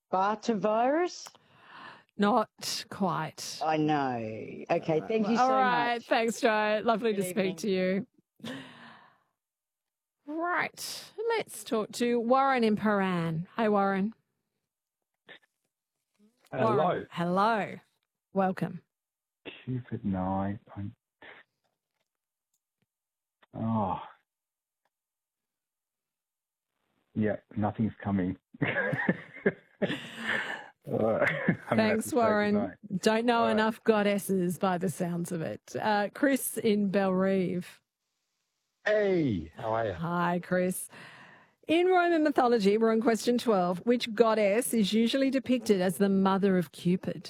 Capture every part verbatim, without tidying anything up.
Bartavirus? Not quite. I know. Okay, thank you so All right. much. Thanks, Joe. Lovely Good to evening. speak to you. Right. Let's talk to Warren in Paran. Hi, Warren. Hello. Warren, hello. Welcome. Cupid nine. I'm... Oh. Yeah, nothing's coming. Uh, Thanks, Warren. Don't know uh, enough goddesses by the sounds of it. Uh, Chris in Belrive. Hey, how are you? Hi, Chris. In Roman mythology, we're on question twelve. Which goddess is usually depicted as the mother of Cupid?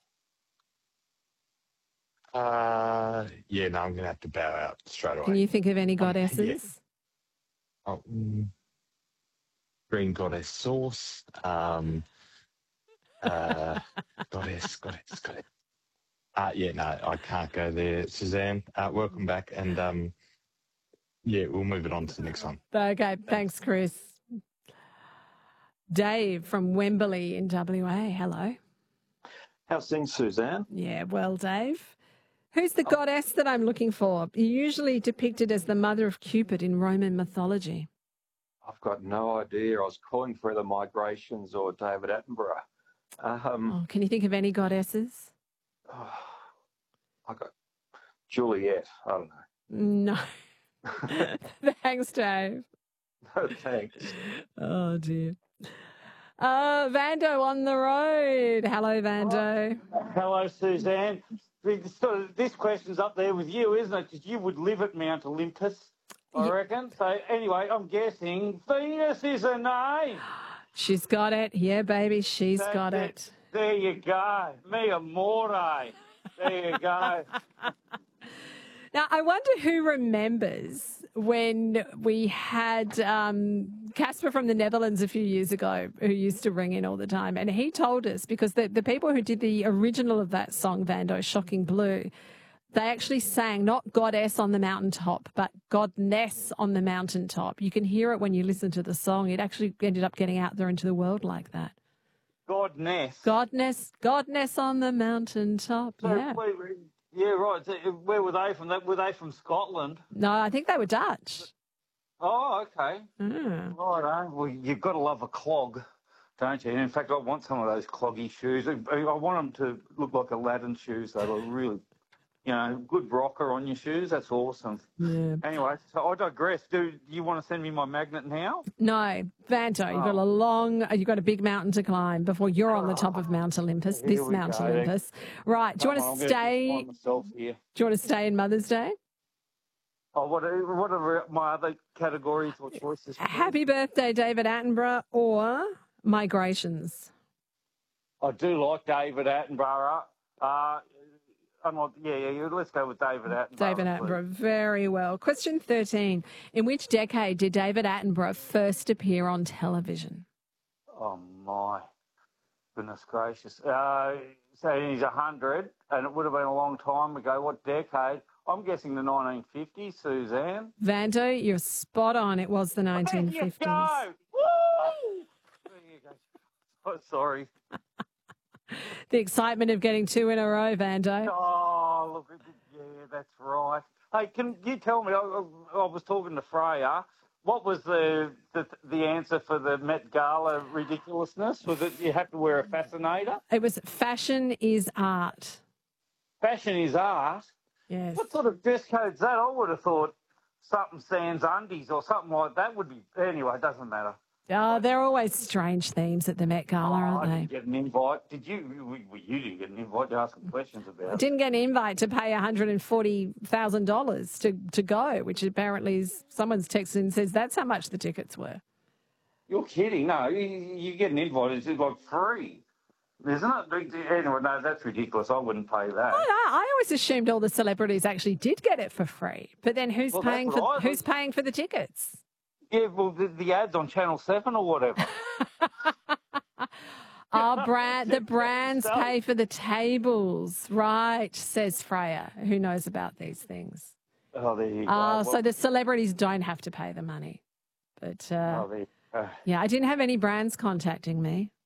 Uh, yeah, no, I'm going to have to bow out straight away. Can you think of any goddesses? Um, yeah. oh, mm, green goddess sauce. Um, uh, goddess, goddess, goddess. Uh, yeah, no, I can't go there. Suzanne, uh, welcome back. And um, yeah, we'll move it on to the next one. Okay, thanks, Chris. Dave from Wembley in W A. Hello. How's things, Suzanne? Yeah, well, Dave. Who's the goddess that I'm looking for? Usually depicted as the mother of Cupid in Roman mythology. I've got no idea. I was calling for either Migrations or David Attenborough. Um, oh, can you think of any goddesses? Oh, I got Juliet. I don't know. No. Thanks, Dave. No, thanks. Oh, dear. Uh, Vando on the road. Hello, Vando. Oh, hello, Suzanne. This question's up there with you, isn't it? Because you would live at Mount Olympus, I reckon. So anyway, I'm guessing Venus is a name. She's got it. Yeah, baby, she's That's got it. it. There you go. Me amore. There you go. Now, I wonder who remembers when we had um, Casper from the Netherlands a few years ago, who used to ring in all the time. And he told us, because the, the people who did the original of that song, Vando, Shocking Blue, they actually sang not goddess on the mountaintop, but godness on the mountaintop. You can hear it when you listen to the song. It actually ended up getting out there into the world like that. Godness. Godness, godness on the mountaintop. So, yeah. Wait, yeah, right. So where were they from? Were they from Scotland? No, I think they were Dutch. Oh, okay. Mm. Right. Well, you've got to love a clog, don't you? And in fact, I want some of those cloggy shoes. I want them to look like Aladdin shoes. They look really, you know, good rocker on your shoes. That's awesome. Yeah. Anyway, so I digress. Do you want to send me my magnet now? No, Vanto, you've got a long, you've got a big mountain to climb before you're on the top of Mount Olympus, Here this we Mount go. Olympus. Right, do you Come want on, to I'm gonna stay, find myself here. do you want to stay in Mother's Day? Oh, what are, what are my other categories or choices? Happy birthday, David Attenborough, or migrations? I do like David Attenborough. Uh, I'm not, yeah, yeah, yeah, let's go with David Attenborough. David Attenborough, very well. Question thirteen. In which decade did David Attenborough first appear on television? Oh, my goodness gracious. Uh, so he's one hundred, and it would have been a long time ago. What decade? I'm guessing the nineteen fifties, Suzanne. Vando, you're spot on. It was the nineteen fifties. There you go. Woo! There you go. Oh, sorry. The excitement of getting two in a row, Vando. Oh, look, yeah, that's right. Hey, can you tell me, I, I was talking to Freya, what was the, the the answer for the Met Gala ridiculousness? Was it you had to wear a fascinator? It was fashion is art. Fashion is art? Yes. What sort of dress code's that? I would have thought something sans undies or something like that would be... Anyway, it doesn't matter. Oh, they're always strange themes at the Met Gala, oh, aren't I they? didn't get an invite. Did you? Well, you didn't get an invite to ask some questions about I it. didn't get an invite to pay one hundred forty thousand dollars to, to go, which apparently is, someone's texted and says that's how much the tickets were. You're kidding. No, you, you get an invite. It's like free. Isn't it? Anyway, no, that's ridiculous. I wouldn't pay that. Oh, no, I always assumed all the celebrities actually did get it for free. But then who's Well, paying that's for right. who's paying for the tickets? Yeah, well, the, the ads on Channel seven or whatever. Our brand, the brands Stuff. pay for the tables, right? Says Freya, who knows about these things. Oh, there you go. Oh, Well, so the celebrities don't have to pay the money. But uh, oh, there you go. yeah, I didn't have any brands contacting me.